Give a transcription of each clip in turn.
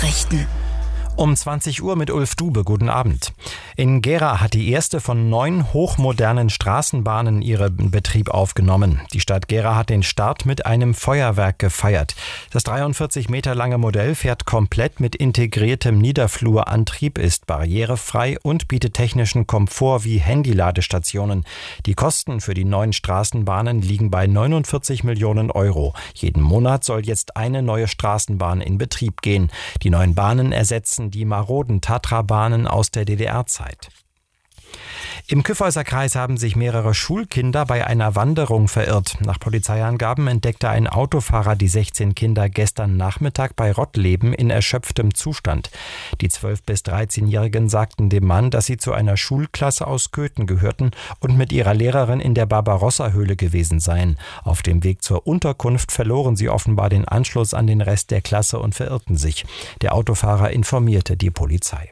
Nachrichten. Um 20 Uhr mit Ulf Dube. Guten Abend. In Gera hat die erste von 9 hochmodernen Straßenbahnen ihren Betrieb aufgenommen. Die Stadt Gera hat den Start mit einem Feuerwerk gefeiert. Das 43 Meter lange Modell fährt komplett mit integriertem Niederflurantrieb, ist barrierefrei und bietet technischen Komfort wie Handyladestationen. Die Kosten für die neuen Straßenbahnen liegen bei 49 Millionen Euro. Jeden Monat soll jetzt eine neue Straßenbahn in Betrieb gehen. Die neuen Bahnen ersetzen die maroden Tatra-Bahnen aus der DDR-Zeit. Im Kyffhäuser Kreis haben sich mehrere Schulkinder bei einer Wanderung verirrt. Nach Polizeiangaben entdeckte ein Autofahrer die 16 Kinder gestern Nachmittag bei Rottleben in erschöpftem Zustand. Die 12- bis 13-Jährigen sagten dem Mann, dass sie zu einer Schulklasse aus Köthen gehörten und mit ihrer Lehrerin in der Barbarossa-Höhle gewesen seien. Auf dem Weg zur Unterkunft verloren sie offenbar den Anschluss an den Rest der Klasse und verirrten sich. Der Autofahrer informierte die Polizei.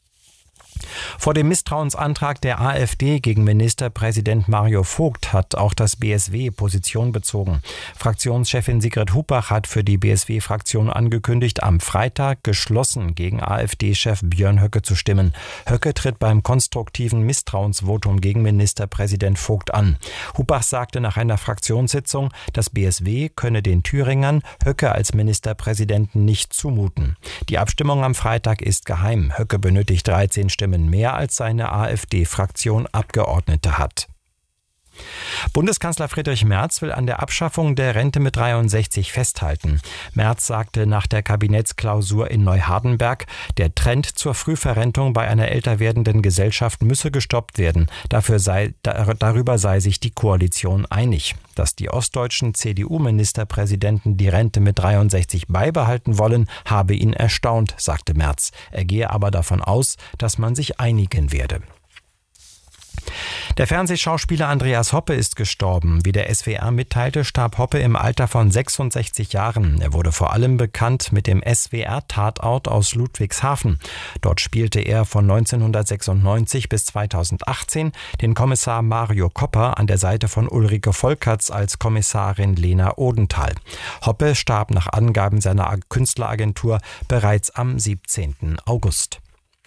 Vor dem Misstrauensantrag der AfD gegen Ministerpräsident Mario Vogt hat auch das BSW Position bezogen. Fraktionschefin Sigrid Hupach hat für die BSW-Fraktion angekündigt, am Freitag geschlossen gegen AfD-Chef Björn Höcke zu stimmen. Höcke tritt beim konstruktiven Misstrauensvotum gegen Ministerpräsident Vogt an. Hupach sagte nach einer Fraktionssitzung, das BSW könne den Thüringern Höcke als Ministerpräsidenten nicht zumuten. Die Abstimmung am Freitag ist geheim. Höcke benötigt 13 Stimmen mehr als seine AfD-Fraktion Abgeordnete hat. Bundeskanzler Friedrich Merz will an der Abschaffung der Rente mit 63 festhalten. Merz sagte nach der Kabinettsklausur in Neuhardenberg, der Trend zur Frühverrentung bei einer älter werdenden Gesellschaft müsse gestoppt werden. Darüber sei sich die Koalition einig. Dass die ostdeutschen CDU-Ministerpräsidenten die Rente mit 63 beibehalten wollen, habe ihn erstaunt, sagte Merz. Er gehe aber davon aus, dass man sich einigen werde. Der Fernsehschauspieler Andreas Hoppe ist gestorben. Wie der SWR mitteilte, starb Hoppe im Alter von 66 Jahren. Er wurde vor allem bekannt mit dem SWR-Tatort aus Ludwigshafen. Dort spielte er von 1996 bis 2018 den Kommissar Mario Kopper an der Seite von Ulrike Volkerts als Kommissarin Lena Odenthal. Hoppe starb nach Angaben seiner Künstleragentur bereits am 17. August.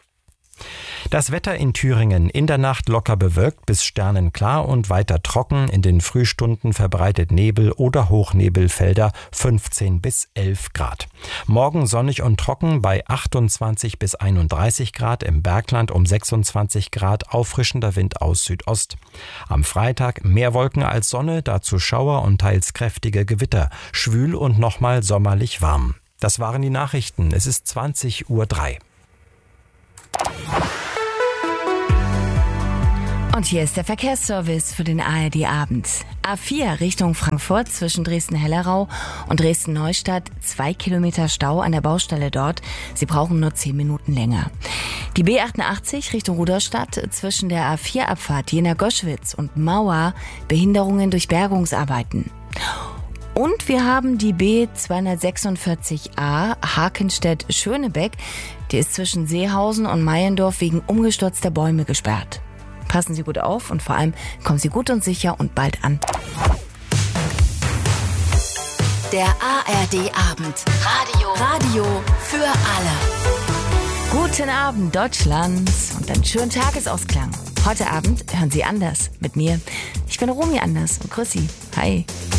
Das Wetter in Thüringen: in der Nacht locker bewölkt bis sternenklar und weiter trocken, in den Frühstunden verbreitet Nebel oder Hochnebelfelder, 15 bis 11 Grad. Morgen sonnig und trocken bei 28 bis 31 Grad, im Bergland um 26 Grad, auffrischender Wind aus Südost. Am Freitag mehr Wolken als Sonne, dazu Schauer und teils kräftige Gewitter, schwül und nochmal sommerlich warm. Das waren die Nachrichten, es ist 20:03 Uhr. Und hier ist der Verkehrsservice für den ARD-Abend. A4 Richtung Frankfurt zwischen Dresden-Hellerau und Dresden-Neustadt. 2 Kilometer Stau an der Baustelle dort. Sie brauchen nur 10 Minuten länger. Die B88 Richtung Rudolstadt zwischen der A4-Abfahrt Jena-Goschwitz und Mauer. Behinderungen durch Bergungsarbeiten. Und wir haben die B246a Hakenstedt-Schönebeck. Die ist zwischen Seehausen und Meiendorf wegen umgestürzter Bäume gesperrt. Passen Sie gut auf und vor allem kommen Sie gut und sicher und bald an. Der ARD-Abend. Radio für alle. Guten Abend, Deutschland, und einen schönen Tagesausklang. Heute Abend hören Sie Anders mit mir. Ich bin Romy Anders und grüß Sie. Hi.